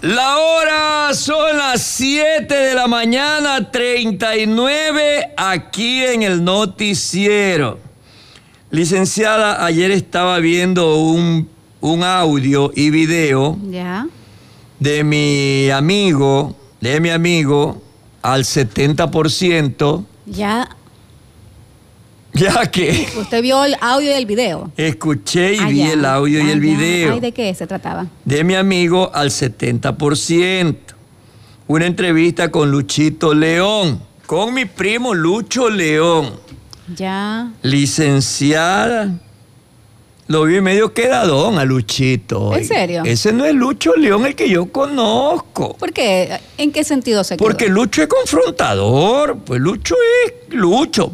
La hora son las 7 de la mañana, 39, aquí en el noticiero. Licenciada, ayer estaba viendo un audio y video de mi amigo al 70%. ¿Ya qué? ¿Usted vio el audio y el video? Escuché y vi el audio y el video. Ay, ¿de qué se trataba? De mi amigo al 70%. Una entrevista con Luchito León, con mi primo Lucho León. Ya. Licenciada. Lo vi medio quedadón a Luchito. ¿En serio? Ese no es Lucho León el que yo conozco. ¿Por qué? ¿En qué sentido se quedó? Porque Lucho es confrontador. Pues Lucho es Lucho.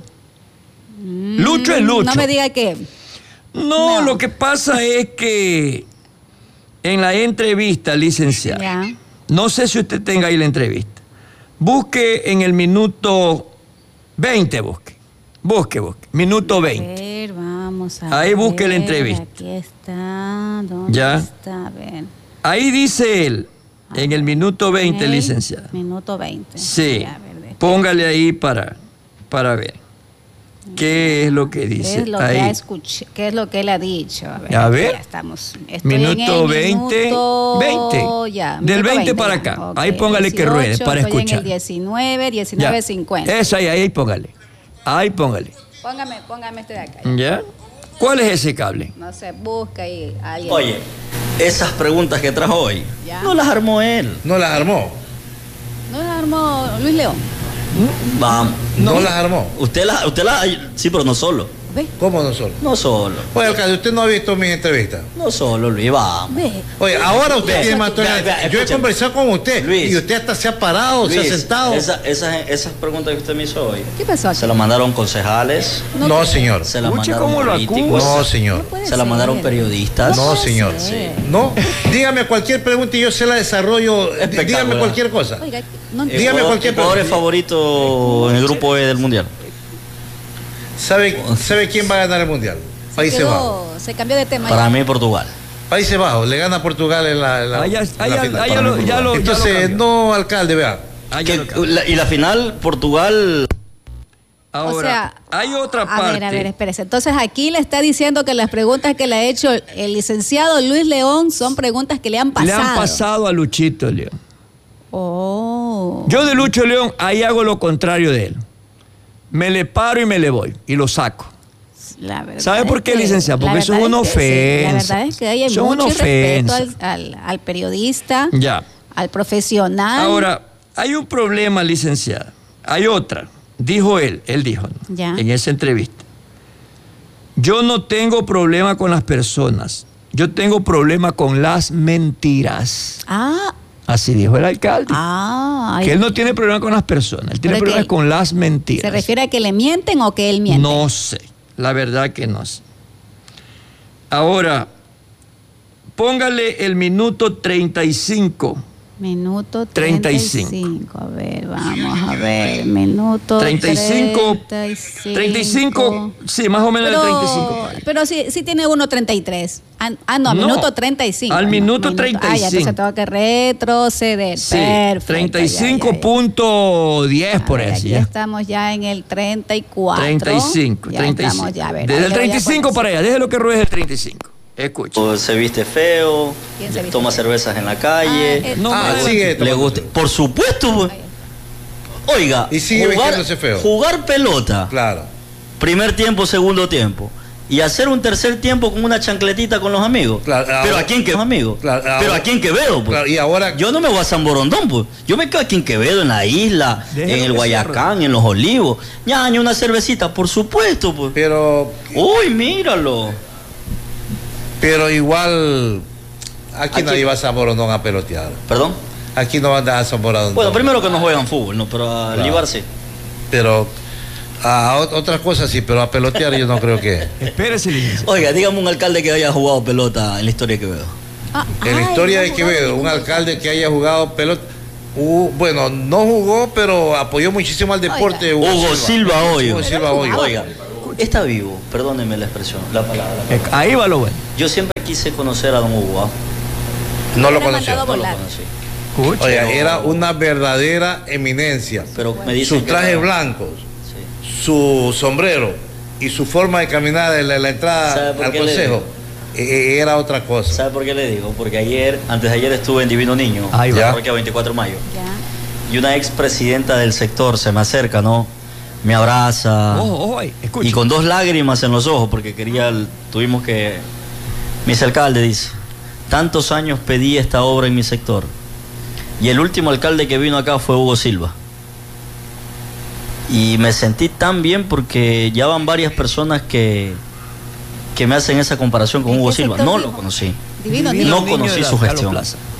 Lucho es Lucho. No me diga que... No, lo que pasa es que en la entrevista, licenciada, no sé si usted tenga ahí la entrevista, busque en el minuto 20, busque, minuto 20. A ver, vamos a ahí ver. Busque la entrevista. Aquí está, ¿dónde ¿Ya? está? A ver. Ahí dice él, en el minuto 20, licenciada. Minuto 20. Sí, póngale ahí para ver. ¿Qué es lo que dice? ¿Qué es lo ahí? ¿Qué es lo que él ha dicho? A ver. Ya estamos. Minuto 20. Ya, del 20 20 para ya. acá. Okay. Ahí póngale 18, que ruede para escuchar. En el 19, 19.50. Eso ahí póngale. Ahí póngale. Póngame este de acá. ¿Ya? ¿Cuál es ese cable? No sé, busca ahí alguien. Oye, esas preguntas que trajo hoy, ¿ya? no las armó él. ¿No las armó? ¿No las armó Luis León? Vamos. ¿No las armó? Usted las... Sí, pero no solo. ¿Ve? ¿Cómo no solo? No solo. Oye, alcalde, ¿usted no ha visto mis entrevistas? No solo, Luis, vamos. Ve. Oye, ahora usted tiene más... Yo he escúchame. conversado con usted, Luis, y usted hasta se ha parado, Luis, se ha sentado. Esas preguntas que usted me hizo hoy, ¿Qué pasó aquí? se las mandaron concejales, No, señor. se las Escuche mandaron cómo lo políticos, No, señor. puede se las ser. mandaron periodistas. No, señor. Sí. No, dígame cualquier pregunta y yo se la desarrollo. Espectacular. Dígame cualquier cosa. Oiga, no Dígame cualquier Ecuador es pregunta. favorito en el grupo E del Mundial. ¿Sabe quién va a ganar el Mundial? Países Bajos. Se cambió de tema. Para ya. mí, Portugal. Países Bajos, le gana a Portugal en la final. Entonces, no, alcalde, vea. Y la final, Portugal... Ahora, O sea, hay otra parte. A ver, espérese. Entonces aquí le está diciendo que las preguntas que le ha hecho el licenciado Luis León son preguntas que le han pasado. Le han pasado a Luchito León. Oh. Yo de Lucho León, ahí hago lo contrario de él. Me le paro y me le voy y lo saco. ¿Sabe por qué, licenciado? Porque eso es una ofensa. La verdad es que hay Son mucho una respeto ofensa. al periodista, Ya. al profesional. Ahora, hay un problema, licenciada. Hay otra. Dijo él dijo, ¿no? Ya. En esa entrevista. Yo no tengo problema con las personas. Yo tengo problema con las mentiras. Así dijo el alcalde. Que él no tiene problema con las personas. Él tiene problemas con las mentiras. ¿Se refiere a que le mienten o que él miente? No sé. La verdad que no sé. Ahora, póngale el minuto 35. Minuto 35. A ver, vamos a ver. Minuto 35. Sí, más o menos el 35. Pero sí tiene 1.33. No, minuto 35. Al minuto 35. Ya, entonces tengo que retroceder. Sí, perfecto. 35.10 por ver, eso. aquí estamos ya en el 34. 35. Ya estamos ya, a ver, desde el 35 para allá, déjelo que ruede el 35. Escucha. Se viste feo, ¿Quién se viste toma feo? cervezas en la calle. Sigue. Le gusta. Por supuesto. Pues. Oiga, Y sigue vistiéndose feo. Jugar pelota. Claro. Primer tiempo, segundo tiempo. Y hacer un tercer tiempo con una chancletita con los amigos. Claro, pero aquí en Quevedo, pero aquí en Quevedo, pues. Claro, y ahora yo no me voy a San Borondón, pues. Yo me quedo aquí en Quevedo, en la isla, en el Guayacán, en los Olivos. Ñaño, una cervecita, por supuesto, pues. Pero. Uy, míralo. Pero igual. Aquí nadie va a San Borondón a pelotear. ¿Perdón? Aquí no van a San Borondón. Bueno, primero que no juegan fútbol, ¿no? Pero a Libar sí. Pero. A otras cosas sí, pero a pelotear yo no creo que. Espérese, licenciado. Oiga, dígame un alcalde que haya jugado pelota en la historia de Quevedo. En la historia de Quevedo, un alcalde que haya jugado pelota. Bueno, no jugó, pero apoyó muchísimo al deporte. Hugo Silva Hoyo. Hugo Silva Hoyo. Oiga, está vivo, perdóneme la expresión, la palabra. Ahí va lo bueno. Yo siempre quise conocer a don Hugo. No lo conoció. No lo conocí. Escuche. Oiga, era una verdadera eminencia. Pero me dicen sus trajes blancos, su sombrero y su forma de caminar en la entrada al consejo era otra cosa. ¿Sabe por qué le digo? Porque antes de ayer estuve en Divino Niño, Ahí va. porque a 24 de mayo. Y una expresidenta del sector se me acerca, ¿no? Me abraza. Ojo, escuche. Y con 2 lágrimas en los ojos, porque tuvimos que... Me dice, alcalde, dice, tantos años pedí esta obra en mi sector. Y el último alcalde que vino acá fue Hugo Silva. Y me sentí tan bien porque ya van varias personas que me hacen esa comparación con Hugo Silva. No lo conocí. No conocí su gestión.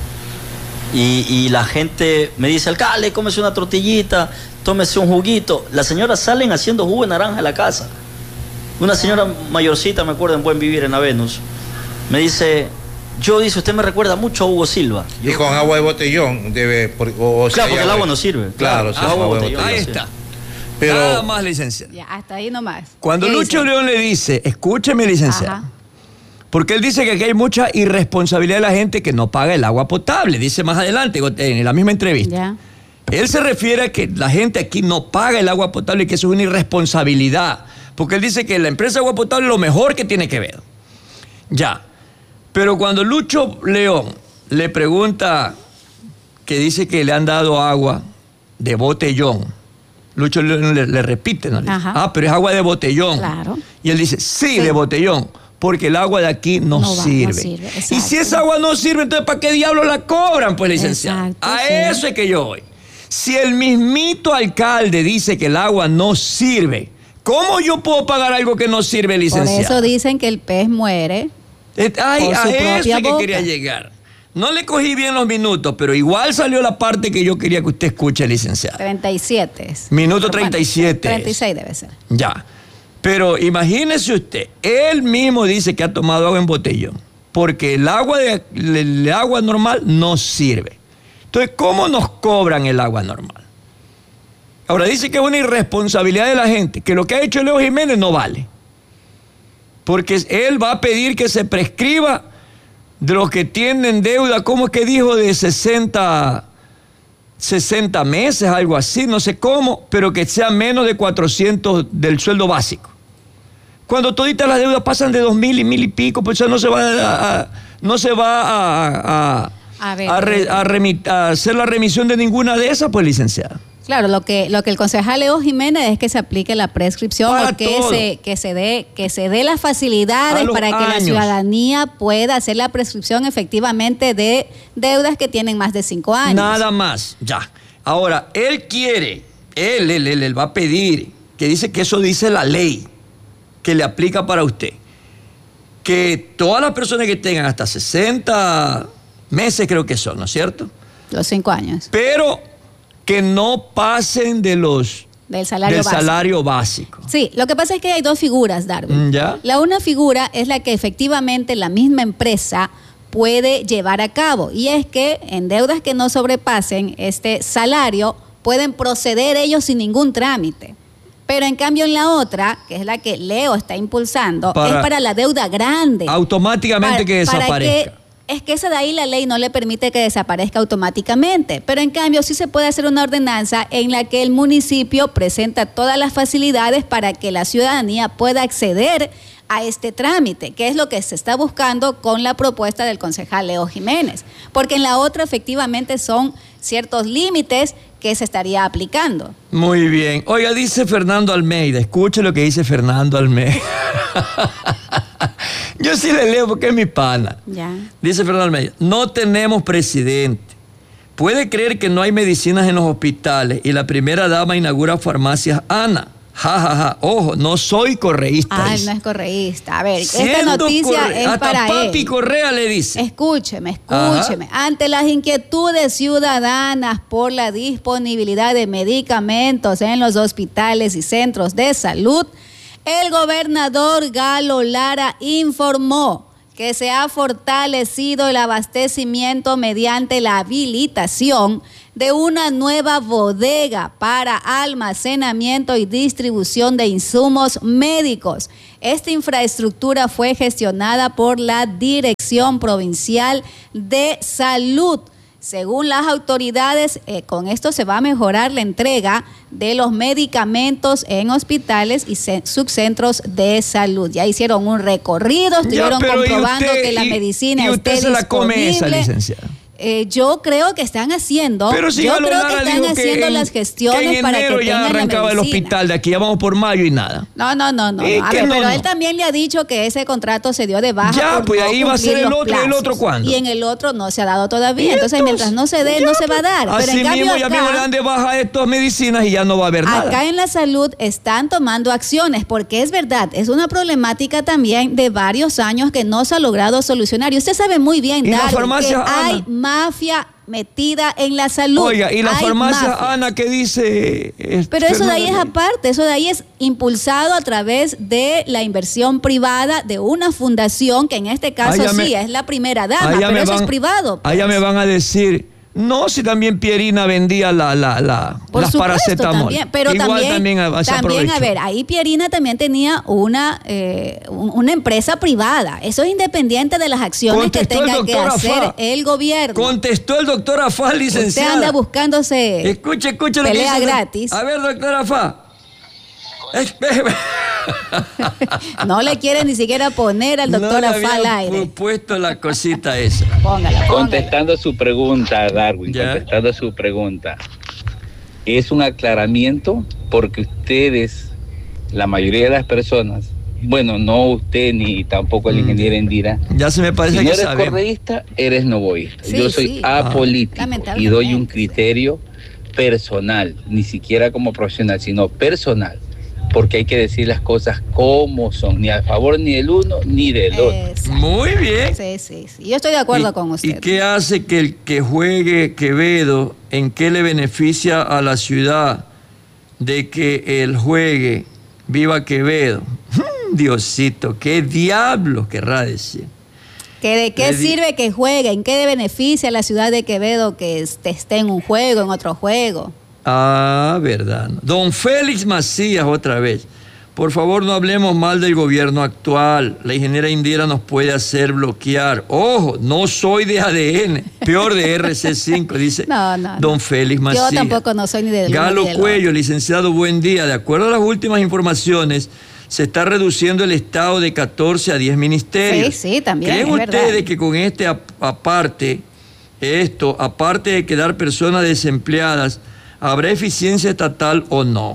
Y la gente me dice, alcalde, cómese una tortillita, tómese un juguito. Las señoras salen haciendo jugo de naranja en la casa. Una señora mayorcita, me acuerdo, en Buen Vivir, en la Venus, me dice... dice, usted me recuerda mucho a Hugo Silva. Y con agua de botellón debe... claro, porque el agua no sirve. Claro, agua de botellón. Ahí está. Pero, nada más, licenciado. Ya, hasta ahí nomás. Cuando Lucho León le dice, escúcheme, licenciado, Ajá. porque él dice que aquí hay mucha irresponsabilidad de la gente que no paga el agua potable, dice más adelante en la misma entrevista. Ya. Él se refiere a que la gente aquí no paga el agua potable y que eso es una irresponsabilidad, porque él dice que la empresa de agua potable es lo mejor que tiene que ver. Ya. Pero cuando Lucho León le pregunta que dice que le han dado agua de botellón, Lucho León le repite, ¿no? Le dice, pero es agua de botellón. Claro. Y él dice, sí, de botellón, porque el agua de aquí no sirve. Y si esa agua no sirve, entonces ¿para qué diablos la cobran, pues, licenciado? Exacto, a eso es que yo voy. Si el mismito alcalde dice que el agua no sirve, ¿cómo yo puedo pagar algo que no sirve, licenciado? Por eso dicen que el pez muere. A eso es que quería llegar. No le cogí bien los minutos, pero igual salió la parte que yo quería que usted escuche, licenciado. 37. Minuto 37. 36 debe ser. Ya. Pero imagínese usted, él mismo dice que ha tomado agua en botellón, porque el agua normal no sirve. Entonces, ¿cómo nos cobran el agua normal? Ahora dice que es una irresponsabilidad de la gente, que lo que ha hecho Leo Jiménez no vale. Porque él va a pedir que se prescriba de los que tienen deuda, ¿cómo es que dijo? De 60 meses, algo así, no sé cómo, pero que sea menos de 400 del sueldo básico. Cuando toditas las deudas pasan de 2.000 y 1.000 y pico, pues no se va a hacer la remisión de ninguna de esas, pues, licenciada. Claro, lo que el concejal Leo Jiménez es que se aplique la prescripción o que se dé las facilidades para que la ciudadanía pueda hacer la prescripción efectivamente de deudas que tienen más de 5 años. Nada más, ya. Ahora, él va a pedir, que dice que eso dice la ley, que le aplica para usted, que todas las personas que tengan hasta 60 meses creo que son, ¿no es cierto? Los 5 años. Pero que no pasen del salario básico. Sí, lo que pasa es que hay 2 figuras, Darwin. ¿Ya? La una figura es la que efectivamente la misma empresa puede llevar a cabo, y es que en deudas que no sobrepasen este salario pueden proceder ellos sin ningún trámite. Pero en cambio en la otra, que es la que Leo está impulsando, es para la deuda grande. Automáticamente que desaparezca. Es que esa de ahí la ley no le permite que desaparezca automáticamente, pero en cambio sí se puede hacer una ordenanza en la que el municipio presenta todas las facilidades para que la ciudadanía pueda acceder a este trámite, que es lo que se está buscando con la propuesta del concejal Leo Jiménez, porque en la otra efectivamente son ciertos límites que se estaría aplicando. Muy bien. Oiga, dice Fernando Almeida, escuche lo que dice Fernando Almeida. Yo sí le leo porque es mi pana. Ya. Dice Fernando Almeida, no tenemos presidente. ¿Puede creer que no hay medicinas en los hospitales y la primera dama inaugura farmacias Ana? Ja. Ojo, no soy correísta. Él no es correísta. A ver, esta noticia es para él. Hasta Papi Correa le dice. Escúcheme. Ante las inquietudes ciudadanas por la disponibilidad de medicamentos en los hospitales y centros de salud, el gobernador Galo Lara informó que se ha fortalecido el abastecimiento mediante la habilitación de una nueva bodega para almacenamiento y distribución de insumos médicos. Esta infraestructura fue gestionada por la Dirección Provincial de Salud Según las autoridades, con esto se va a mejorar la entrega de los medicamentos en hospitales y subcentros de salud. Ya hicieron un recorrido, estuvieron comprobando que la medicina esté disponible. ¿Y usted se la come esa, licenciada? Yo creo que están haciendo, las gestiones para que tengan ya arrancaba el hospital de aquí, ya vamos por mayo y nada. No. Pero él también le ha dicho que ese contrato se dio de baja. Ya, pues ahí va a ser el otro, ¿y el otro cuándo? Y en el otro no se ha dado todavía, entonces mientras no se dé, no se va a dar. Así pero en mismo ya mismo le dan de baja estas medicinas y ya no va a haber nada. Acá en la salud están tomando acciones, porque es verdad, es una problemática también de varios años que no se ha logrado solucionar. Y usted sabe muy bien, Darwin, que hay mafia metida en la salud. Oiga, y la farmacia Ana que dice... Pero eso de ahí es aparte, eso de ahí es impulsado a través de la inversión privada de una fundación que en este caso es la primera dama, pero eso es privado. Pues. Allá me van a decir... No, si también Pierina vendía las paracetamol. También, pero igual también a ver, ahí Pierina también tenía una empresa privada. Eso es independiente de las acciones que tenga que hacer el gobierno. Contestó el doctor Afá, licenciada. Usted anda buscándose escuche pelea gratis. A ver, doctor Afá. No le quiere ni siquiera poner al doctor Afá al aire. Puesto la cosita esa. Póngala. Contestando su pregunta, Darwin, contestando su pregunta. Es un aclaramiento porque ustedes, la mayoría de las personas, bueno, no usted ni tampoco el ingeniero Indira. Ya se me parece si que no eres sabemos. correísta, eres novoísta. Yo soy apolítico y doy un criterio personal, ni siquiera como profesional, sino personal. Porque hay que decir las cosas como son, ni a favor ni del uno ni del otro. Muy bien. Sí. Yo estoy de acuerdo con usted. ¿Y qué hace que el que juegue Quevedo, en qué le beneficia a la ciudad de que él juegue Viva Quevedo? Diosito, ¿qué diablo querrá decir? ¿De qué sirve que juegue? ¿En qué le beneficia a la ciudad de Quevedo que esté en un juego, en otro juego? Verdad. Don Félix Macías, otra vez. Por favor, no hablemos mal del gobierno actual. La ingeniera Indira nos puede hacer bloquear. Ojo, no soy de ADN, peor de RC5, dice don Félix Macías. Yo tampoco no soy ni de Galo Cuello, licenciado, buen día. De acuerdo a las últimas informaciones, se está reduciendo el Estado de 14 a 10 ministerios. Sí, también. ¿Creen ustedes que con aparte de quedar personas desempleadas, habrá eficiencia estatal o no?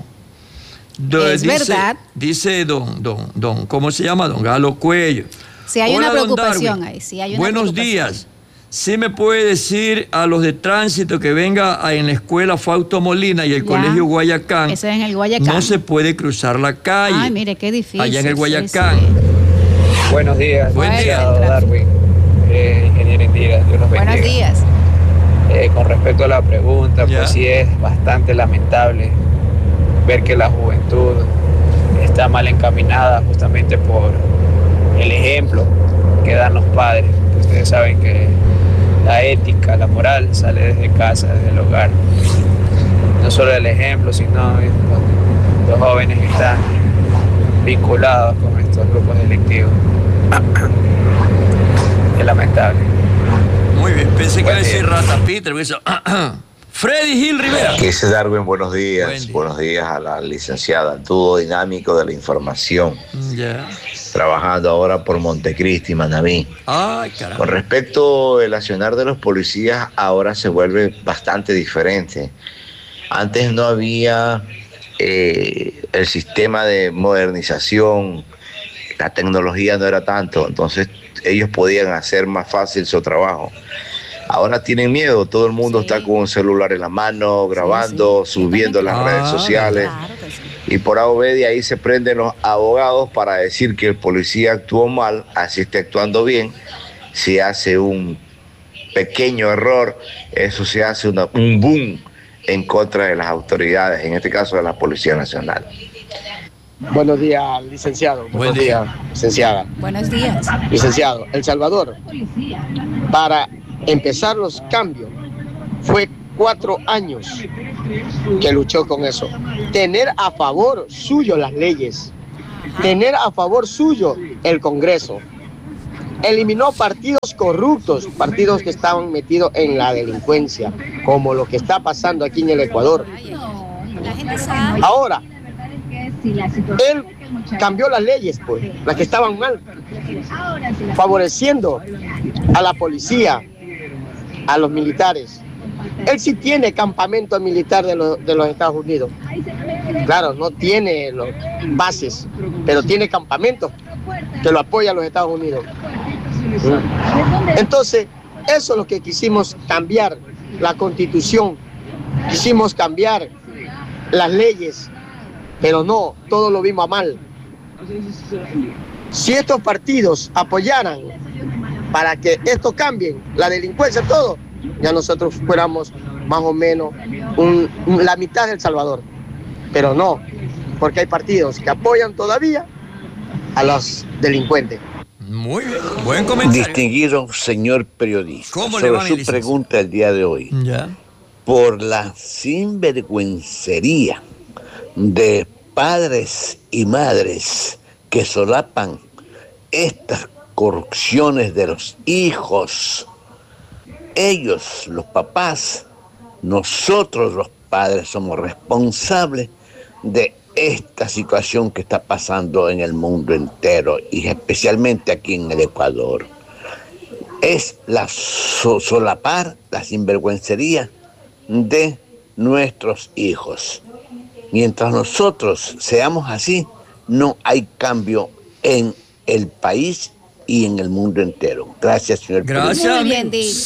Verdad. Dice don, ¿cómo se llama? Don Galo Cuello. Sí, hay una preocupación ahí. Buenos días. ¿Sí me puede decir a los de tránsito que venga en la escuela Fausto Molina y el colegio Guayacán? Eso es en el Guayacán. No se puede cruzar la calle. Ay, mire, qué difícil. Allá en el Guayacán. Sí. Buenos días. Buen día, Darwin. Ingeniero Indira, Dios los bendiga. Buenos días. Con respecto a la pregunta, pues sí es bastante lamentable ver que la juventud está mal encaminada justamente por el ejemplo que dan los padres. Ustedes saben que la ética, la moral sale desde casa, desde el hogar. No solo el ejemplo, sino los jóvenes que están vinculados con estos grupos delictivos. Es lamentable. Muy bien, pensé que iba a decir Rata Peter. Freddy Gil Rivera. ¿Qué dice Darwin? Buenos días. Buenos días a la licenciada, al dúo dinámico de la información. Trabajando ahora por Montecristi, Manabí. Ay, caramba. Con respecto al accionar de los policías, ahora se vuelve bastante diferente. Antes no había el sistema de modernización, la tecnología no era tanto, entonces ellos podían hacer más fácil su trabajo. Ahora tienen miedo, todo el mundo está con un celular en la mano, grabando, subiendo las redes sociales. Claro que sí. Y por A o B de ahí se prenden los abogados para decir que el policía actuó mal, así está actuando bien. Si hace un pequeño error, eso se hace un boom en contra de las autoridades, en este caso de la Policía Nacional. Buenos días, licenciado. Buen día, licenciada. Buenos días. Licenciado, El Salvador, para empezar los cambios, fue 4 años que luchó con eso. Tener a favor suyo las leyes, tener a favor suyo el Congreso. eliminó partidos corruptos, partidos que estaban metidos en la delincuencia, como lo que está pasando aquí en el Ecuador. Ahora, él cambió las leyes, pues, las que estaban mal, favoreciendo a la policía, a los militares. Él sí tiene campamento militar de los Estados Unidos. Claro, no tiene bases, pero tiene campamentos que lo apoya a los Estados Unidos. Entonces, eso es lo que quisimos cambiar, la Constitución. Quisimos cambiar las leyes, pero no, todo lo vimos a mal. Si estos partidos apoyaran para que esto cambie, la delincuencia, todo, ya nosotros fuéramos más o menos la mitad de El Salvador. Pero no, porque hay partidos que apoyan todavía a los delincuentes. Muy bien, buen comentario. Distinguido señor periodista, ¿cómo le va, sobre su pregunta el día de hoy, ya, por la sinvergüencería de padres y madres que solapan estas corrupciones de los hijos, ellos, los papás, nosotros los padres somos responsables de esta situación que está pasando en el mundo entero y especialmente aquí en el Ecuador. Es la solapar, la sinvergüencería de nuestros hijos. Mientras nosotros seamos así, no hay cambio en el país y en el mundo entero. Gracias, señor. Gracias. Muy bien dicho.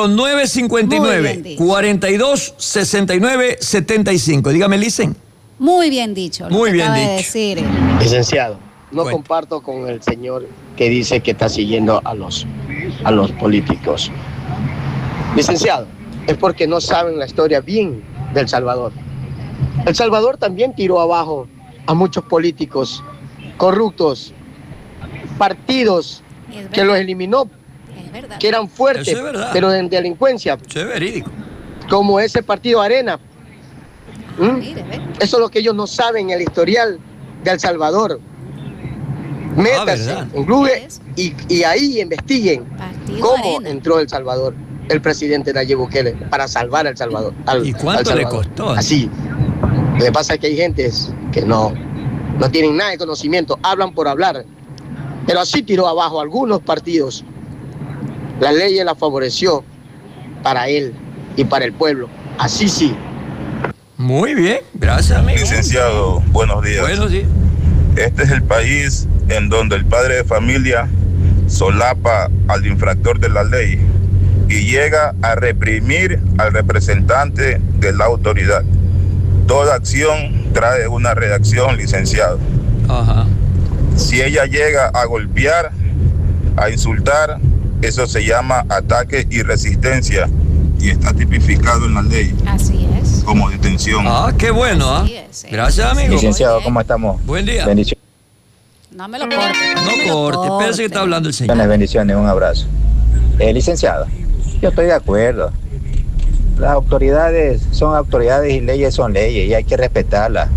0959-4269-75. Dígame, Licen. Muy bien dicho. Muy bien acaba dicho. de decir. Licenciado, no comparto con el señor que dice que está siguiendo a los políticos. Licenciado, es porque no saben la historia bien de El Salvador. El Salvador también tiró abajo a muchos políticos corruptos, partidos que los eliminó, que eran fuertes, Eso es verdad, pero en delincuencia. Eso es verídico. Como ese partido Arena. Eso es lo que ellos no saben, el historial de El Salvador. Métase en Google y ahí investiguen cómo entró El Salvador, el presidente Nayib Bukele, para salvar a El Salvador. ¿Y cuánto le costó? Así. Lo que pasa es que hay gentes que no tienen nada de conocimiento, hablan por hablar. Pero así tiró abajo algunos partidos. La ley la favoreció para él y para el pueblo. Así sí. Muy bien, gracias, amigo. Licenciado, buenos días. Buenos días. Este es el país en donde el padre de familia solapa al infractor de la ley y llega a reprimir al representante de la autoridad. Toda acción trae una reacción, licenciado. Ajá. Si ella llega a golpear, a insultar, eso se llama ataque y resistencia y está tipificado en la ley. Así es. Como detención. Ah, qué bueno, ¿ah? Gracias, amigo. Licenciado, ¿cómo estamos? Buen día. Bendiciones. No me lo corte. No corte, espérese que está hablando el señor. Bendiciones, un abrazo. Licenciado, yo estoy de acuerdo. Las autoridades son autoridades y leyes son leyes y hay que respetarlas.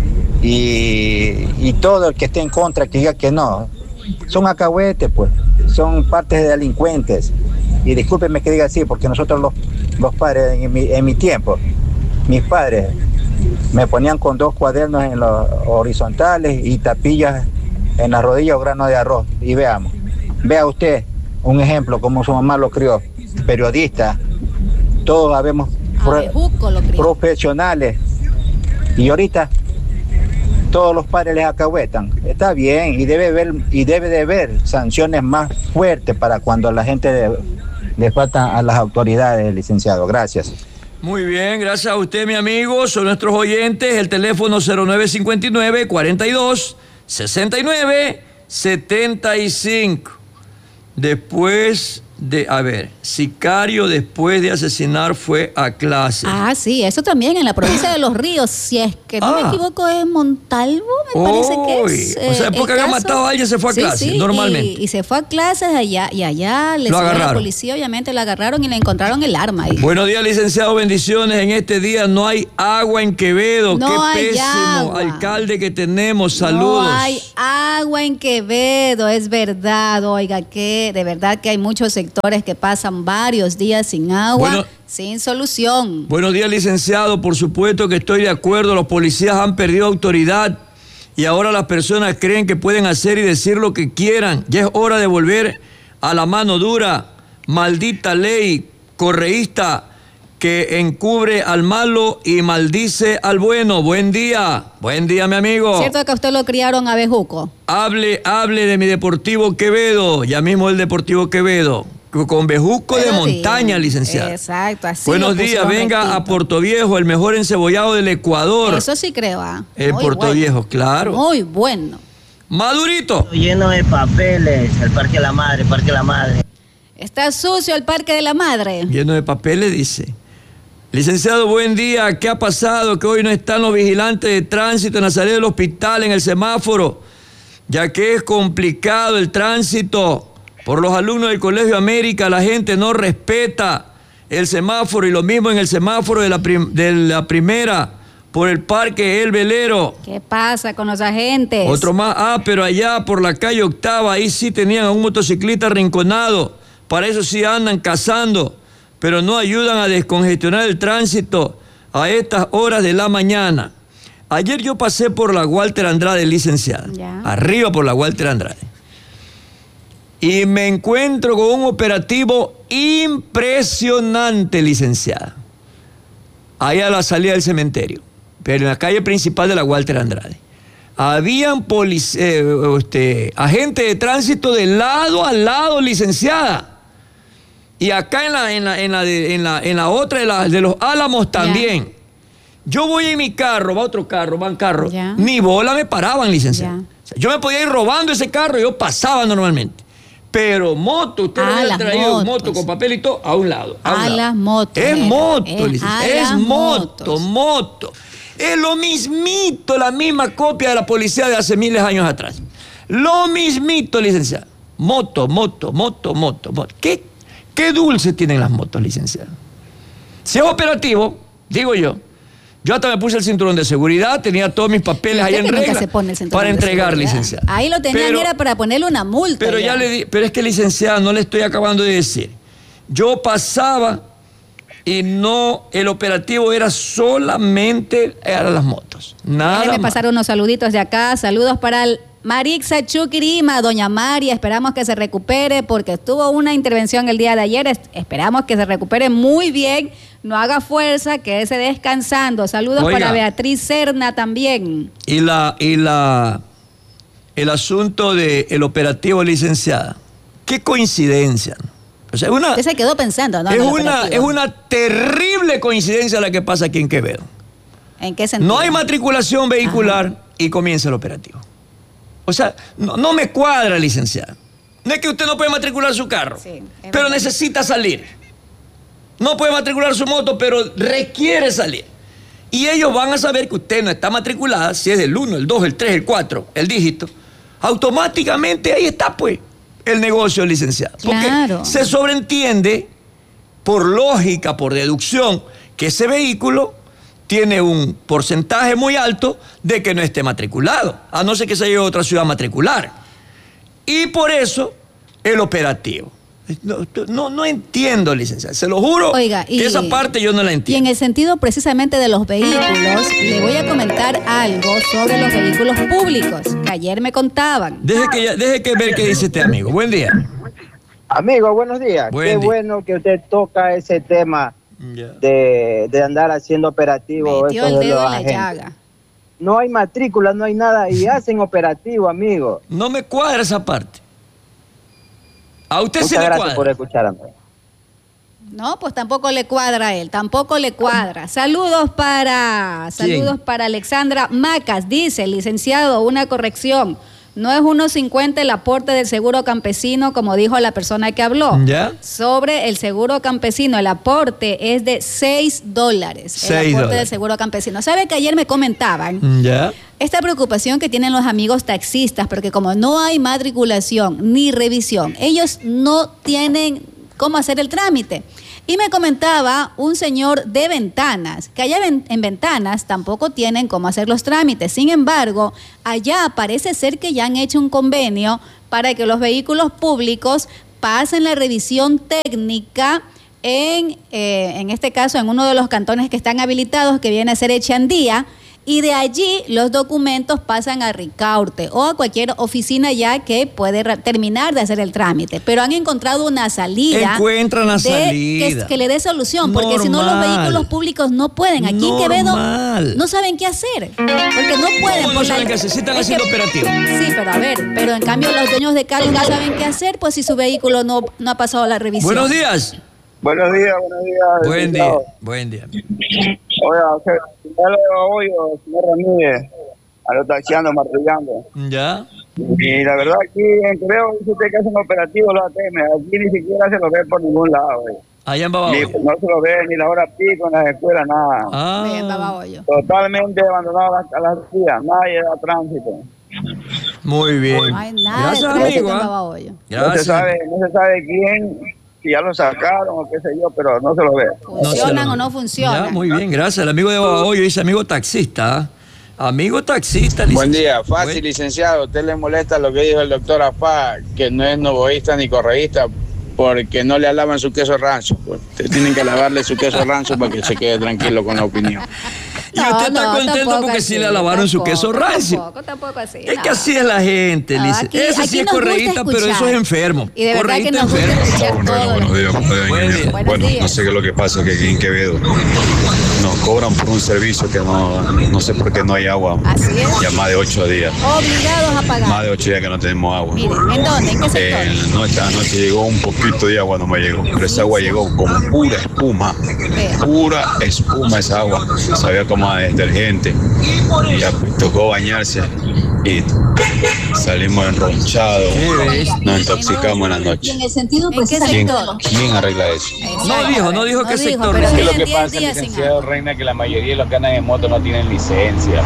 Y todo el que esté en contra, que diga que no, son acahuetes, pues, son partes de delincuentes. Y discúlpenme que diga así, porque nosotros los padres, en mi tiempo, mis padres me ponían con 2 cuadernos en los horizontales y tapillas en la rodilla o grano de arroz. Y vea usted un ejemplo, como su mamá lo crió, periodista, todos sabemos profesionales. Y ahorita todos los padres les acahuetan. Está bien, y debe de haber sanciones más fuertes para cuando la gente le falta a las autoridades, licenciado. Gracias. Muy bien, gracias a usted, mi amigo. Son nuestros oyentes. El teléfono 0959-42-69-75. Después sicario después de asesinar fue a clase. Ah, sí, eso también en la provincia de Los Ríos, si es que no me equivoco, es Montalvo, me parece que es. O sea, porque había matado a alguien, se fue a clase, normalmente. Y se fue a clases allá, y allá le siguió la policía, obviamente la agarraron y le encontraron el arma ahí. Buenos días, licenciado, bendiciones. En este día no hay agua en Quevedo, no qué pésimo alcalde que tenemos, saludos. No hay agua en Quevedo, es verdad, oiga, que de verdad que hay muchos sectores que pasan varios días sin agua, sin solución. Buenos días, licenciado. Por supuesto que estoy de acuerdo. Los policías han perdido autoridad y ahora las personas creen que pueden hacer y decir lo que quieran. Ya es hora de volver a la mano dura. Maldita ley correísta que encubre al malo y maldice al bueno. Buen día, mi amigo. ¿Cierto que a usted lo criaron a bejuco? Hable de mi Deportivo Quevedo, ya mismo el Deportivo Quevedo, con bejuco de montaña, licenciado. Exacto, así. Buenos días, venga a Puerto Viejo, el mejor encebollado del Ecuador. Eso sí creo, En Puerto Viejo, claro. Muy bueno. Madurito. Lleno de papeles, el Parque de la Madre, Está sucio el Parque de la Madre. Lleno de papeles, dice. Licenciado, buen día. ¿Qué ha pasado? Que hoy no están los vigilantes de tránsito en la salida del hospital, en el semáforo, ya que es complicado el tránsito. Por los alumnos del Colegio América, la gente no respeta el semáforo, y lo mismo en el semáforo de la primera, por el Parque El Velero. ¿Qué pasa con los agentes? Otro más. Pero allá por la calle Octava, ahí sí tenían a un motociclista arrinconado. Para eso sí andan cazando, pero no ayudan a descongestionar el tránsito a estas horas de la mañana. Ayer yo pasé por la Walter Andrade, licenciada. Arriba por la Walter Andrade. Y me encuentro con un operativo impresionante, licenciada. Ahí a la salida del cementerio, pero en la calle principal de la Walter Andrade. Habían agentes de tránsito de lado a lado, licenciada. Y acá en la otra de los Álamos también. Yo voy en mi carro, va otro carro, van carros. Ni bola me paraban, licenciada. O sea, yo me podía ir robando ese carro y yo pasaba normalmente. Pero moto, usted no había traído moto con papel y todo a un lado. Las motos. Es moto, licenciada. Es moto. Es lo mismito, la misma copia de la policía de hace miles de años atrás. Lo mismito, licenciada. Moto. ¿Qué dulce tienen las motos, licenciada? Si es operativo, digo yo hasta me puse el cinturón de seguridad, tenía todos mis papeles ahí en regla para entregar, licenciada. Ahí lo tenían, era para ponerle una multa. Pero pero es que, licenciada, no le estoy acabando de decir. Yo pasaba y el operativo era solamente las motos. Nada Déjeme más. pasar unos saluditos de acá. Saludos para Marixa Chuquirima, doña María, esperamos que se recupere porque tuvo una intervención el día de ayer, esperamos que se recupere muy bien, no haga fuerza, quédese descansando. Saludos para Beatriz Serna también. Y el asunto del operativo, licenciada, qué coincidencia, ¿no? O sea, usted se quedó pensando, ¿no? Es una terrible coincidencia la que pasa aquí en Quevedo. ¿En qué sentido? No hay matriculación vehicular y comienza el operativo. O sea, no me cuadra, licenciada. No es que usted no puede matricular su carro, pero necesita salir. No puede matricular su moto, pero requiere salir. Y ellos van a saber que usted no está matriculada, si es el 1, el 2, el 3, el 4, el dígito. Automáticamente ahí está, pues, el negocio, licenciada. Porque se sobreentiende, por lógica, por deducción, que ese vehículo tiene un porcentaje muy alto de que no esté matriculado, a no ser que se haya ido a otra ciudad a matricular. Y por eso, el operativo. No entiendo, licenciada, se lo juro. Oiga, que esa parte yo no la entiendo. Y en el sentido precisamente de los vehículos, le voy a comentar algo sobre los vehículos públicos, que ayer me contaban. Deje que ver qué dice este amigo. Buen día. Amigo, buenos días. Qué bueno que usted toca ese tema de andar haciendo operativo. Metió el dedo en la llaga. No hay matrícula, no hay nada y hacen operativo, amigo. No me cuadra esa parte. A usted Muchas se le gracias cuadra. por escucharme. No, pues tampoco le cuadra a él, tampoco le cuadra. Saludos para Alexandra Macas, dice, licenciado, una corrección. No es 1.50 el aporte del seguro campesino, como dijo la persona que habló. ¿Ya? Sobre el seguro campesino, el aporte es de $6. El aporte del seguro campesino. ¿Sabe que ayer me comentaban? ¿Ya? Esta preocupación que tienen los amigos taxistas, porque como no hay matriculación ni revisión, ellos no tienen cómo hacer el trámite. Y me comentaba un señor de Ventanas, que allá en Ventanas tampoco tienen cómo hacer los trámites. Sin embargo, allá parece ser que ya han hecho un convenio para que los vehículos públicos pasen la revisión técnica en este caso, en uno de los cantones que están habilitados, que viene a ser Echandía, y de allí los documentos pasan a Ricaurte o a cualquier oficina ya que puede terminar de hacer el trámite. Pero han encontrado una salida. Encuentran la salida. Que le dé solución, porque si no los vehículos públicos no pueden. Aquí en Quevedo no saben qué hacer, porque no pueden. ¿Cómo no saben qué hacer? Sí están haciendo operativos. Sí, pero en cambio los dueños de carros no saben qué hacer, pues si su vehículo no ha pasado la revisión. Buenos días. Buenos días. Buen día. Oiga, señor Ramírez, a los taxiando, martillando. ¿Ya? Y la verdad aquí en Quevedo dice usted que hacen operativos los ATM, aquí ni siquiera se lo ve por ningún lado. Allá en Babahoyo. No se lo ve ni la hora pico en las escuelas, nada. En Babahoyo. Totalmente abandonado a las vías, nadie da tránsito. Muy bien. No hay nada. Gracias, amigo. No se sabe quién, si ya lo sacaron o qué sé yo, pero no se lo ve. ¿Funcionan o no funcionan? Ya, muy bien, gracias. El amigo de Babahoyo dice amigo taxista. Amigo taxista. Buen día, fácil, licenciado. ¿A usted le molesta lo que dijo el doctor Afá, que no es novoísta ni correísta, porque no le alaban su queso rancio? Pues tienen que alabarle su queso rancio para que se quede tranquilo con la opinión. Y usted está contento porque sí le alabaron su queso rancio. Tampoco así. Es que así es la gente, Lice. Ese sí es correísta, pero eso es enfermo. Y de verdad que nos gusta escuchar todo. Buenos días. Bueno, no sé qué es lo que pasa, que aquí en Quevedo nos cobran por un servicio que no sé por qué no hay agua. Así es. Ya más de 8 días. Obligados a pagar. Más de 8 días que no tenemos agua. Mire, ¿en dónde? ¿En qué sector? Anoche llegó un poquito de agua, no me llegó. Pero esa agua llegó con pura espuma. Pura espuma esa agua. Sabía como a detergente. Y ya tocó bañarse. Y salimos enronchados. Nos intoxicamos en la noche. ¿En el sentido sector? ¿Quién arregla eso? No dijo qué sector. Es que lo que pasa, licenciado Reina, que la mayoría de los que andan en moto no tienen licencia.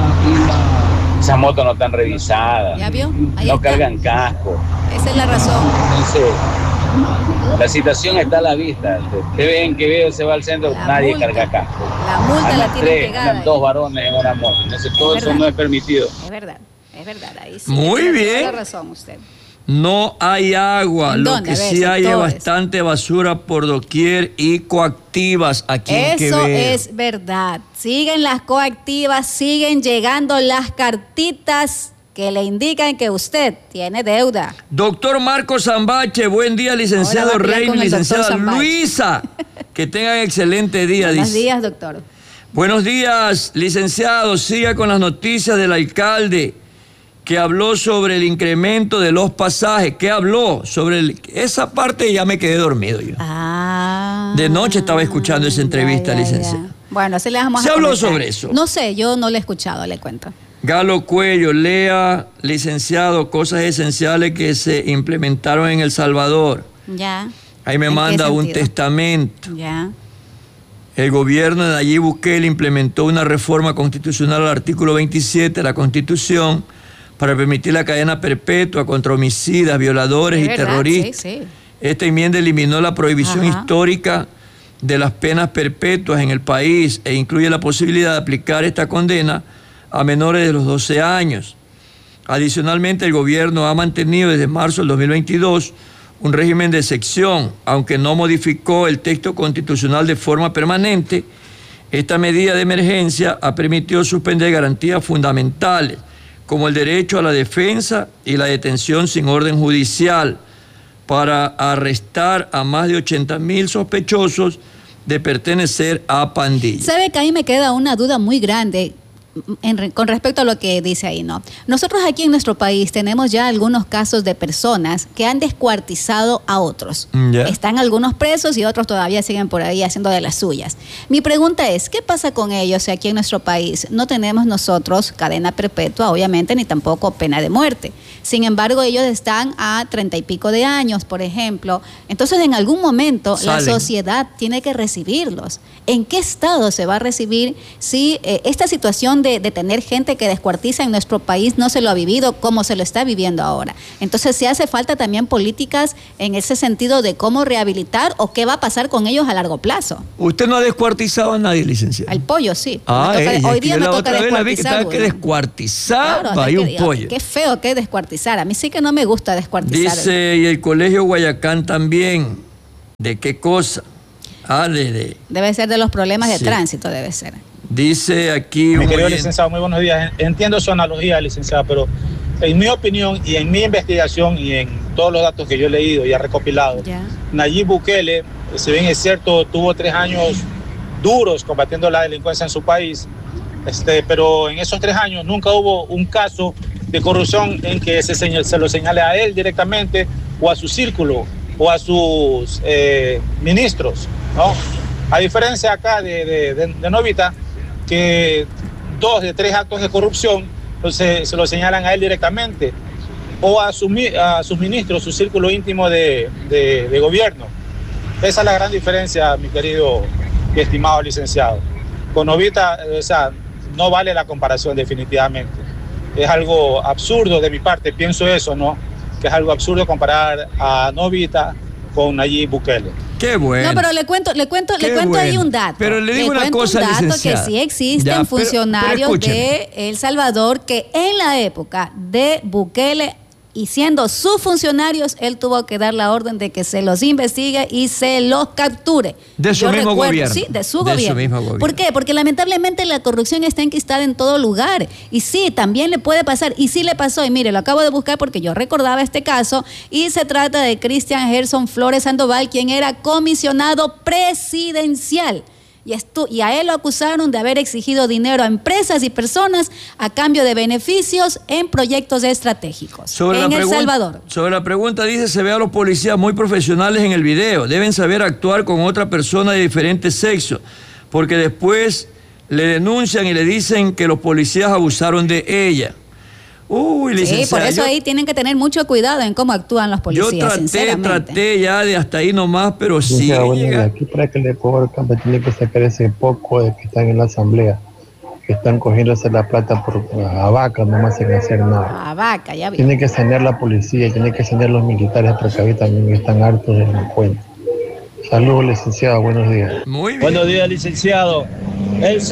Esas motos no están revisadas. ¿Ya vio? No cargan casco. Esa es la razón. Entonces, la situación está a la vista. Usted ve en Quevedo, se va al centro, nadie carga casco. La multa la tiene pegada. Andan 2 varones en una moto. Entonces, todo eso no es permitido. Es verdad. Ahí sí. Muy bien. Tiene razón usted. No hay agua, lo que sí hay es bastante basura por doquier y coactivas aquí en Quevedo. Eso es verdad. Siguen las coactivas, siguen llegando las cartitas que le indican que usted tiene deuda. Doctor Marcos Zambache, buen día, licenciado Reina, licenciada Luisa. Que tengan excelente día. Buenos días, doctor. Buenos días, licenciado. Siga con las noticias del alcalde que habló sobre el incremento de los pasajes. ¿Qué habló? Esa parte ya me quedé dormido yo. De noche estaba escuchando esa entrevista, licenciado. Bueno, se le vamos a comentar. ¿Se habló sobre eso? No sé, yo no lo he escuchado, le cuento. Galo Cuello, lea, licenciado, cosas esenciales que se implementaron en El Salvador. Ya. Ahí me manda un testamento. Ya. El gobierno de Nayib Bukele implementó una reforma constitucional al artículo 27 de la Constitución para permitir la cadena perpetua contra homicidas, violadores y terroristas. Sí. Esta enmienda eliminó la prohibición histórica de las penas perpetuas en el país e incluye la posibilidad de aplicar esta condena a menores de los 12 años. Adicionalmente, el gobierno ha mantenido desde marzo del 2022 un régimen de excepción, aunque no modificó el texto constitucional de forma permanente. Esta medida de emergencia ha permitido suspender garantías fundamentales, como el derecho a la defensa y la detención sin orden judicial, para arrestar a más de 80,000 sospechosos de pertenecer a pandillas. ¿Sabe que ahí me queda una duda muy grande? con respecto a lo que dice ahí, ¿no? Nosotros aquí en nuestro país tenemos ya algunos casos de personas que han descuartizado a otros. Están algunos presos y otros todavía siguen por ahí haciendo de las suyas. Mi pregunta es, ¿qué pasa con ellos si aquí en nuestro país no tenemos nosotros cadena perpetua, obviamente, ni tampoco pena de muerte? Sin embargo, ellos están a 30 y pico de años, por ejemplo. Entonces, en algún momento, la sociedad tiene que recibirlos. ¿En qué estado se va a recibir si esta situación de tener gente que descuartiza en nuestro país no se lo ha vivido como se lo está viviendo ahora? Entonces, ¿se hace falta también políticas en ese sentido de cómo rehabilitar o qué va a pasar con ellos a largo plazo? ¿Usted no ha descuartizado a nadie, licenciado? Al pollo, sí. Hoy día me toca descuartizar. Que descuartizar, claro, hay un pollo. Qué feo que descuartizar. A mí sí que no me gusta descuartizar. Dice, y el Colegio Guayacán también. ¿De qué cosa? Debe ser de los problemas de tránsito, debe ser. Dice aquí... Mi querido licenciado, muy buenos días. Entiendo su analogía, licenciado, pero en mi opinión y en mi investigación y en todos los datos que yo he leído y he recopilado, Nayib Bukele, si bien es cierto, tuvo 3 años duros combatiendo la delincuencia en su país, pero en esos 3 años nunca hubo un caso de corrupción en que se lo señale a él directamente o a su círculo o a sus ministros, ¿no? A diferencia acá de Novita, que 2 de 3 actos de corrupción se lo señalan a él directamente o a sus ministros, su círculo íntimo de gobierno. Esa es la gran diferencia, mi querido y estimado licenciado. Con Novita, no vale la comparación definitivamente. Es algo absurdo de mi parte, pienso eso, ¿no? Que es algo absurdo comparar a Novita con Nayib Bukele. Qué bueno. No, pero le cuento ahí un dato. Pero le digo una cosa, licenciada. Que sí existen funcionarios de El Salvador que en la época de Bukele y siendo sus funcionarios, él tuvo que dar la orden de que se los investigue y se los capture. De su mismo gobierno. Sí, de su gobierno. ¿Por qué? Porque lamentablemente la corrupción está enquistada en todo lugar. Y sí, también le puede pasar. Y sí le pasó. Y mire, lo acabo de buscar porque yo recordaba este caso. Y se trata de Cristian Gerson Flores Sandoval, quien era comisionado presidencial. Y a él lo acusaron de haber exigido dinero a empresas y personas a cambio de beneficios en proyectos estratégicos en El Salvador. Sobre la pregunta dice, se ve a los policías muy profesionales en el video. Deben saber actuar con otra persona de diferente sexo, porque después le denuncian y le dicen que los policías abusaron de ella. Uy, licenciada, sí, por eso ahí tienen que tener mucho cuidado en cómo actúan los policías, traté ya de hasta ahí nomás, pero sí. Aquí para que le cobro campo tiene que sacar ese poco de que están en la asamblea, que están cogiéndose la plata a vaca nomás sin hacer nada. A vaca, ya vi. Tiene que sanear la policía, tiene que sanear los militares, porque ahí también están hartos de delincuentes. Saludos, licenciado, buenos días. Muy bien. Buenos días, licenciado. El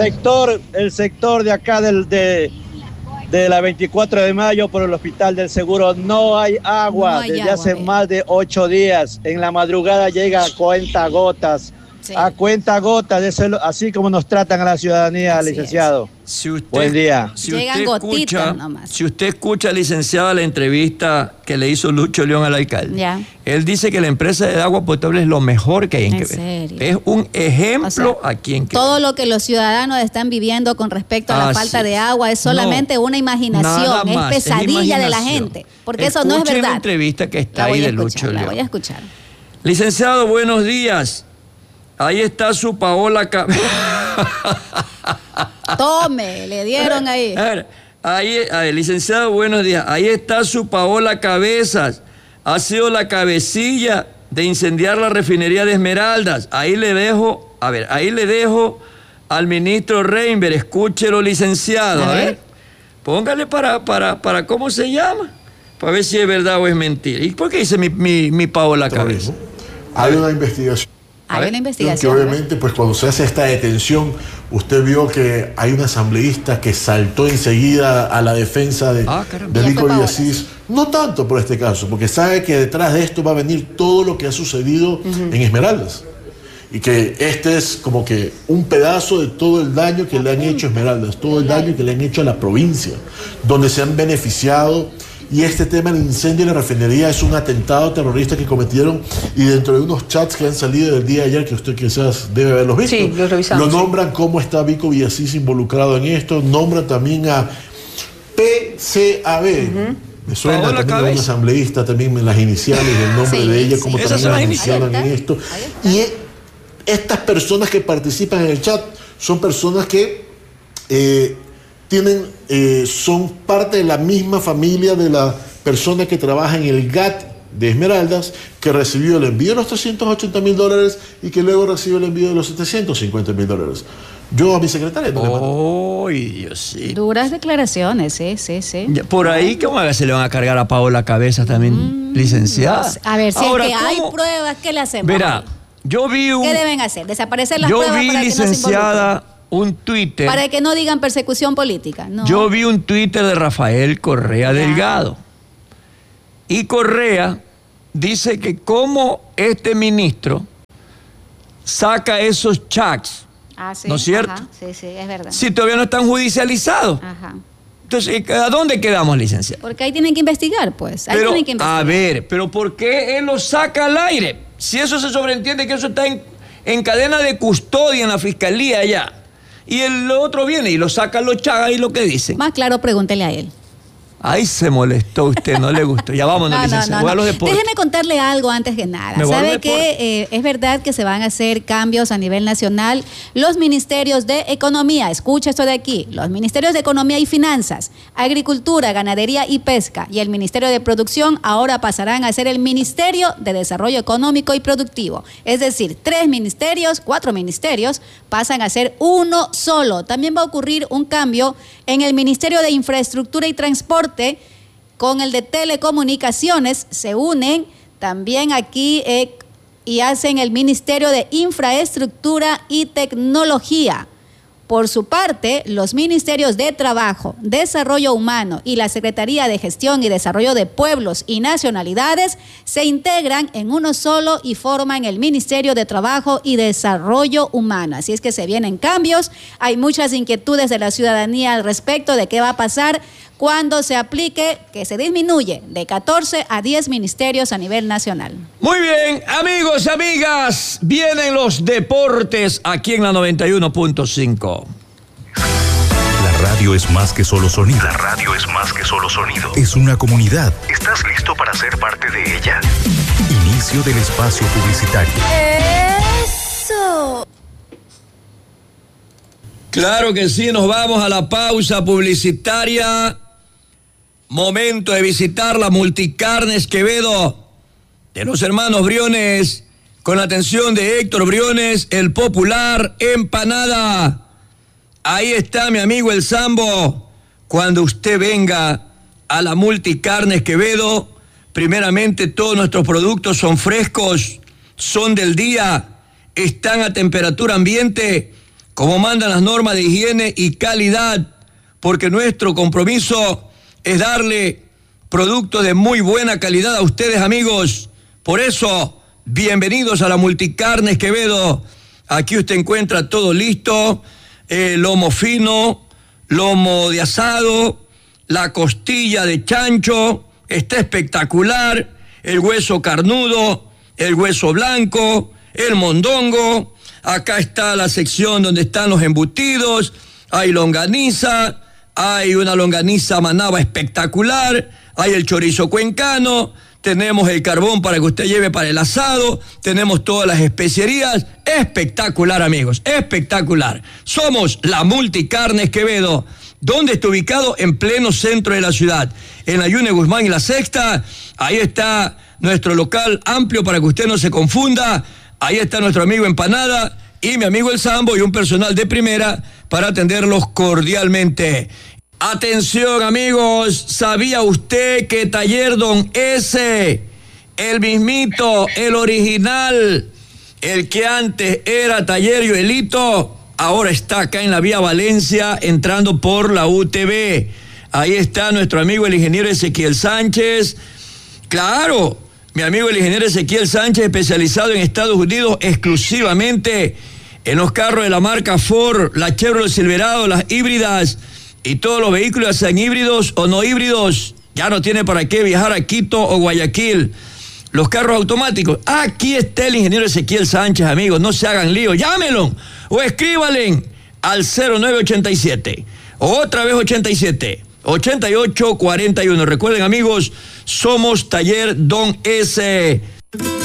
sector de acá de la 24 de mayo por el Hospital del Seguro no hay agua desde hace más de 8 días. En la madrugada llega a cuentagotas. Sí. A cuentagotas, así como nos tratan a la ciudadanía, así licenciado. Buen día. Llegan gotitas nomás. Si usted escucha, licenciada, la entrevista que le hizo Lucho León al alcalde, él dice que la empresa de agua potable es lo mejor que hay en Quevedo. Es un ejemplo aquí en Quevedo. Todo lo que los ciudadanos están viviendo con respecto a la falta de agua es solamente una imaginación, es pesadilla de la gente, porque eso no es verdad. La entrevista que está ahí de Lucho León. La voy a escuchar. Licenciado, buenos días. Ahí está su Paola Cabezas. Tome, le dieron ahí. Licenciado, buenos días. Ahí está su Paola Cabezas. Ha sido la cabecilla de incendiar la refinería de Esmeraldas. Ahí le dejo al ministro Reinberg. Escúchelo, licenciado. A ver. Póngale para ¿cómo se llama? Para ver si es verdad o es mentira. ¿Y por qué dice mi Paola Cabezas? Hay una investigación. Hay una investigación. Que obviamente, pues cuando se hace esta detención, usted vio que hay un asambleísta que saltó enseguida a la defensa de Nico Villasís. No tanto por este caso, porque sabe que detrás de esto va a venir todo lo que ha sucedido en Esmeraldas. Y que este es como que un pedazo de todo el daño que le han hecho a Esmeraldas, todo el daño que le han hecho a la provincia, donde se han beneficiado y este tema del incendio de la refinería es un atentado terrorista que cometieron, y dentro de unos chats que han salido del día de ayer, que usted quizás debe haberlos visto, sí, los revisamos, lo nombran cómo está Vico Villasís involucrado en esto, nombran también a PCAB. Me suena también a un asambleísta, también las iniciales y el nombre de ella, como también las inicialan en esto. Y estas personas que participan en el chat son personas que son parte de la misma familia de la persona que trabaja en el GAT de Esmeraldas, que recibió el envío de los $380,000 y que luego recibió el envío de los $750,000. Yo a mi secretaria no le mando. Diosito. Duras declaraciones, sí. Por ahí, ¿cómo se le van a cargar a Paola Cabezas también, licenciada? A ver, si ahora, es que hay pruebas, ¿qué le hacemos? Verá, yo vi ¿qué deben hacer? ¿Desaparecer las pruebas para que no se involucren? Yo vi, licenciada, un Twitter. Para que no digan persecución política. No. Yo vi un Twitter de Rafael Correa Delgado. Y Correa dice que como este ministro saca esos chats, sí, ¿no es cierto? Sí, es verdad. Si todavía no están judicializados. Entonces, ¿a dónde quedamos, licenciado? Porque ahí tienen que investigar, pues. Tienen que investigar. A ver, pero ¿por qué él lo saca al aire? Si eso se sobreentiende que eso está en cadena de custodia en la fiscalía allá. Y el otro viene y lo saca, lo chaga y lo que dicen. Más claro, pregúntele a él. Ahí se molestó usted, no le gustó. Ya vámonos, licenciado. No. Déjeme contarle algo antes que nada. ¿Sabe que es verdad que se van a hacer cambios a nivel nacional? Los ministerios de Economía, escucha esto de aquí, los ministerios de Economía y Finanzas, Agricultura, Ganadería y Pesca y el Ministerio de Producción ahora pasarán a ser el Ministerio de Desarrollo Económico y Productivo. Es decir, 4 ministerios pasan a ser uno solo. También va a ocurrir un cambio en el Ministerio de Infraestructura y Transporte, con el de Telecomunicaciones, se unen también aquí y hacen el Ministerio de Infraestructura y Tecnología. Por su parte, los ministerios de Trabajo, Desarrollo Humano y la Secretaría de Gestión y Desarrollo de Pueblos y Nacionalidades se integran en uno solo y forman el Ministerio de Trabajo y Desarrollo Humano. Así es que se vienen cambios. Hay muchas inquietudes de la ciudadanía al respecto de qué va a pasar cuando se aplique, que se disminuye de 14 a 10 ministerios a nivel nacional. Muy bien, amigos y amigas, vienen los deportes aquí en la 91.5. La radio es más que solo sonido. La radio es más que solo sonido. Es una comunidad. ¿Estás listo para ser parte de ella? Inicio del espacio publicitario. ¡Eso! Claro que sí, nos vamos a la pausa publicitaria. Momento de visitar la Multicarnes Quevedo de los hermanos Briones, con la atención de Héctor Briones, el popular empanada. Ahí está mi amigo el Sambo. Cuando usted venga a la Multicarnes Quevedo, primeramente todos nuestros productos son frescos, son del día, están a temperatura ambiente, como mandan las normas de higiene y calidad, porque nuestro compromiso es darle productos de muy buena calidad a ustedes, amigos. Por eso, bienvenidos a la Multicarnes Quevedo. Aquí usted encuentra todo listo, lomo fino, lomo de asado, la costilla de chancho, está espectacular, el hueso carnudo, el hueso blanco, el mondongo. Acá está la sección donde están los embutidos, hay longaniza, hay una longaniza manaba espectacular, hay el chorizo cuencano, tenemos el carbón para que usted lleve para el asado, tenemos todas las especierías. Espectacular, amigos, espectacular. Somos la Multicarnes Quevedo. ¿Dónde está ubicado? En pleno centro de la ciudad, en la Yune Guzmán y la Sexta. Ahí está nuestro local amplio para que usted no se confunda. Ahí está nuestro amigo Empanada y mi amigo el Sambo y un personal de primera para atenderlos cordialmente. Atención, amigos, ¿sabía usted que Taller Don S, el mismito, el original, el que antes era Taller Yoelito, ahora está acá en la vía Valencia, entrando por la UTV? Ahí está nuestro amigo el ingeniero Ezequiel Sánchez. Claro, mi amigo el ingeniero Ezequiel Sánchez, especializado en Estados Unidos exclusivamente en los carros de la marca Ford, la Chevrolet Silverado, las híbridas y todos los vehículos, sean híbridos o no híbridos. Ya no tiene para qué viajar a Quito o Guayaquil. Los carros automáticos. Aquí está el ingeniero Ezequiel Sánchez, amigos. No se hagan lío. Llámenlo o escríbanle al 0987. Otra vez 87. 8841. Recuerden, amigos, somos Taller Don S.